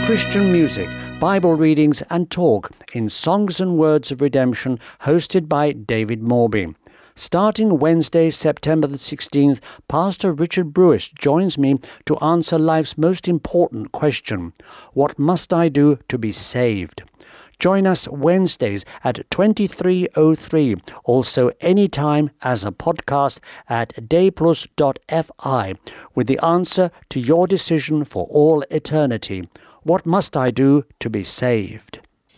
Christian music, Bible readings and talk in Songs and Words of Redemption, hosted by David Morby. Starting Wednesday, September the 16th, Pastor Richard Brewis joins me to answer life's most important question: what must I do to be saved? Join us Wednesdays at 23:03, also anytime as a podcast at dayplus.fi, with the answer to your decision for all eternity. What must I do to be saved?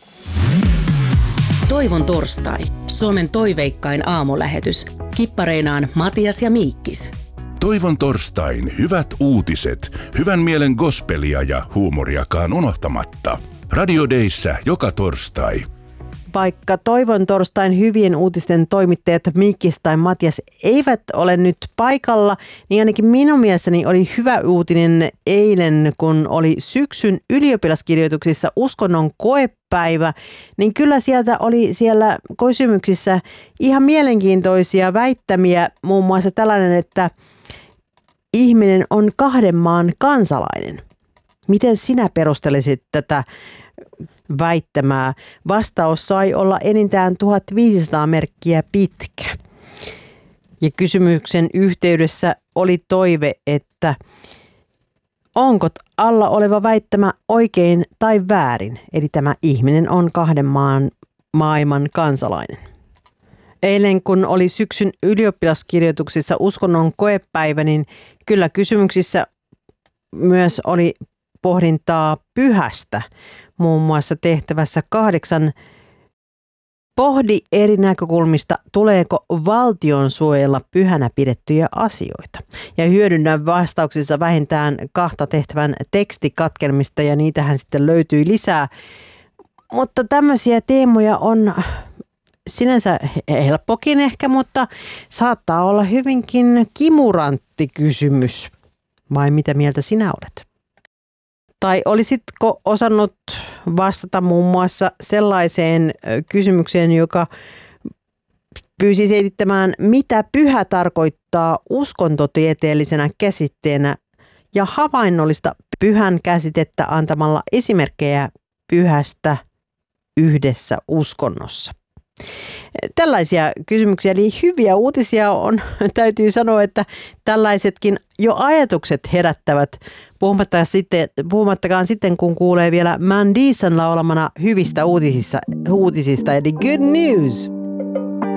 Toivon torstai. Suomen toiveikkain aamulähetys. Kippareinaan Matias ja Miikkis. Toivon torstain hyvät uutiset, hyvän mielen gospelia ja huumoriakaan unohtamatta. Radio Dayssä joka torstai. Vaikka Toivon torstain hyvien uutisten toimittajat Miikkis tai Matias eivät ole nyt paikalla, niin ainakin minun mielestäni oli hyvä uutinen eilen, kun oli syksyn ylioppilaskirjoituksissa uskonnon koepäivä, niin kyllä sieltä oli siellä kysymyksissä ihan mielenkiintoisia väittämiä, muun muassa tällainen, että ihminen on kahden maan kansalainen. Miten sinä perustelisit tätä väittämää? Vastaus sai olla enintään 1500 merkkiä pitkä. Ja kysymyksen yhteydessä oli toive, että onko alla oleva väittämä oikein tai väärin, eli tämä ihminen on kahden maailman kansalainen. Eilen kun oli syksyn ylioppilaskirjoituksissa uskonnon koepäivä, niin kyllä kysymyksissä myös oli pohdintaa pyhästä. Muun muassa tehtävässä 8 pohdi eri näkökulmista, tuleeko valtion suojella pyhänä pidettyjä asioita. Ja hyödynnä vastauksissa vähintään 2 tehtävän tekstikatkelmista, ja niitähän sitten löytyi lisää. Mutta tämmöisiä teemoja on sinänsä helppokin ehkä, mutta saattaa olla hyvinkin kimurantti kysymys. Vai mitä mieltä sinä olet? Tai olisitko osannut vastata muun muassa sellaiseen kysymykseen, joka pyysi selittämään, mitä pyhä tarkoittaa uskontotieteellisenä käsitteenä, ja havainnollista pyhän käsitettä antamalla esimerkkejä pyhästä yhdessä uskonnossa. Tällaisia kysymyksiä, eli hyviä uutisia on, täytyy sanoa, että tällaisetkin jo ajatukset herättävät, puhumattakaan sitten, kun kuulee vielä Mandisan laulamana hyvistä uutisista, eli good news.